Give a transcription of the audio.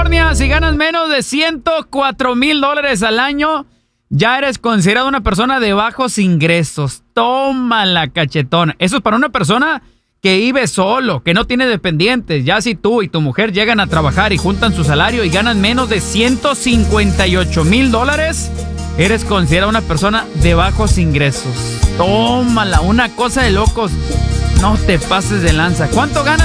California, si ganas menos de $104,000 al año, ya eres considerado una persona de bajos ingresos. Toma la cachetón. Eso es para una persona que vive solo, que no tiene dependientes. Ya si tú y tu mujer llegan a trabajar y juntan su salario y ganan menos de $158,000, eres considerada una persona de bajos ingresos. Tómala, una cosa de locos. No te pases de lanza. ¿Cuánto ganas?